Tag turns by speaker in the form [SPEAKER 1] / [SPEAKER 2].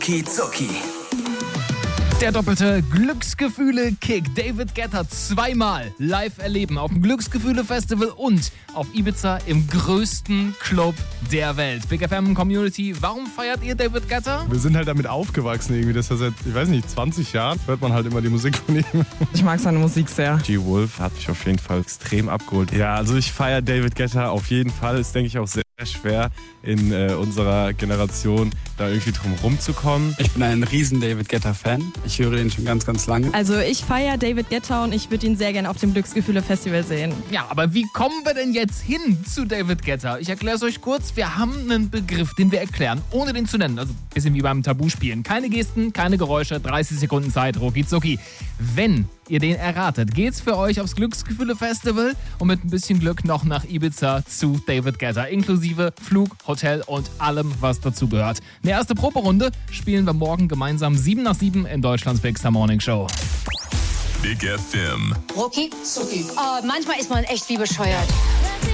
[SPEAKER 1] Kizuki.
[SPEAKER 2] Der doppelte Glücksgefühle-Kick. David Guetta zweimal live erleben auf dem Glücksgefühle-Festival und auf Ibiza im größten Club der Welt. Big FM Community, warum feiert ihr David Guetta?
[SPEAKER 3] Wir sind halt damit aufgewachsen irgendwie. Das ist ja seit, 20 Jahren hört man halt immer die Musik von ihm.
[SPEAKER 4] Ich mag seine Musik sehr.
[SPEAKER 5] G-Wolf hat mich auf jeden Fall extrem abgeholt. Ja, also ich feiere David Guetta auf jeden Fall. Ist, denke ich, auch sehr schwer in unserer Generation da irgendwie drum rumzukommen.
[SPEAKER 6] Ich bin ein riesen David Guetta-Fan. Ich höre den schon ganz, ganz lange.
[SPEAKER 4] Also ich feiere David Guetta und ich würde ihn sehr gerne auf dem Glücksgefühle-Festival sehen.
[SPEAKER 2] Ja, aber wie kommen wir denn jetzt hin zu David Guetta? Ich erkläre es euch kurz. Wir haben einen Begriff, den wir erklären, ohne den zu nennen. Also ein bisschen wie beim Tabuspielen. Keine Gesten, keine Geräusche, 30 Sekunden Zeit, rucki-zucki. Wenn ihr den erratet, geht's für euch aufs Glücksgefühle-Festival und mit ein bisschen Glück noch nach Ibiza zu David Guetta. Inklusive Flug, Hotel und allem, was dazugehört. Eine erste Proberunde spielen wir morgen gemeinsam 7 nach 7 in Deutschlands Big Star Morning Show.
[SPEAKER 1] Big FM.
[SPEAKER 7] Rucki zucki. Oh, manchmal ist man echt wie bescheuert.